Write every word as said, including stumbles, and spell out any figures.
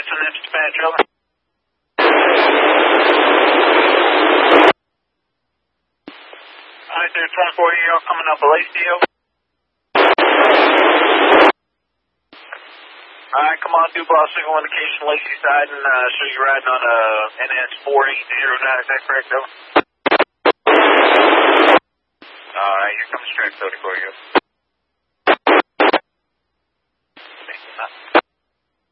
Edison, that's dispatch, over. Alright, there's twenty-four E R coming up Lacey, over. Alright, come on, Dubois, signal indication Lacey side, and uh, show you riding on a N S four eight zero nine, is that correct, over? Alright, here comes track thirty-four, you.